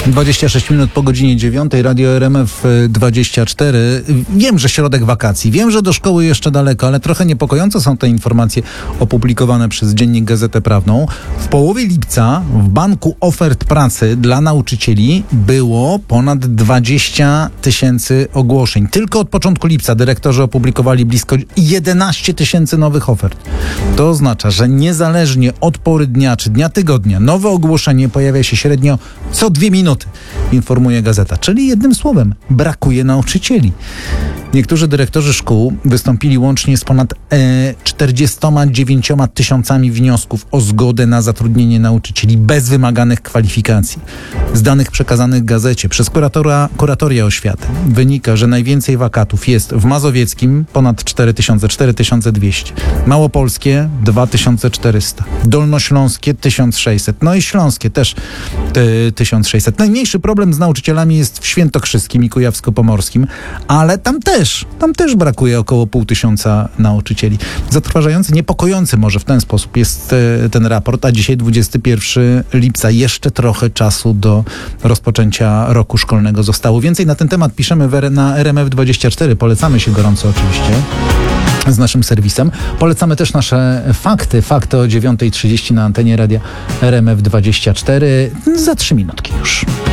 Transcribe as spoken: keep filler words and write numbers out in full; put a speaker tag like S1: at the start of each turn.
S1: dwadzieścia sześć minut po godzinie dziewiątej, Radio R M F dwadzieścia cztery. Wiem, że środek wakacji, wiem, że do szkoły jeszcze daleko, ale trochę niepokojące są te informacje opublikowane przez Dziennik Gazetę Prawną. W połowie lipca w Banku Ofert Pracy dla nauczycieli było ponad dwadzieścia tysięcy ogłoszeń. Tylko od początku lipca dyrektorzy opublikowali blisko jedenaście tysięcy nowych ofert. To oznacza, że niezależnie od pory dnia czy dnia tygodnia nowe ogłoszenie pojawia się średnio co dwie minuty, informuje gazeta. Czyli jednym słowem, brakuje nauczycieli. Niektórzy dyrektorzy szkół wystąpili łącznie z ponad e, czterdziestoma dziewięcioma tysiącami wniosków o zgodę na zatrudnienie nauczycieli bez wymaganych kwalifikacji. Z danych przekazanych gazecie przez kuratora, kuratoria oświaty wynika, że najwięcej wakatów jest w Mazowieckim ponad cztery tysiące, cztery tysiące dwieście, Małopolskie dwa tysiące czterysta, Dolnośląskie tysiąc sześćset, no i Śląskie też y, tysiąc sześćset. Najmniejszy problem z nauczycielami jest w Świętokrzyskim i Kujawsko-Pomorskim, ale tam też, tam też brakuje około pół tysiąca nauczycieli. Zatrważający, niepokojący może w ten sposób jest y, ten raport, a dzisiaj dwudziestego pierwszego lipca, jeszcze trochę czasu do rozpoczęcia roku szkolnego zostało. Więcej na ten temat piszemy w, na R M F dwadzieścia cztery, polecamy się gorąco oczywiście z naszym serwisem. Polecamy też nasze fakty. Fakty o dziewiątej trzydzieści na antenie radia R M F dwadzieścia cztery. Za trzy minutki już.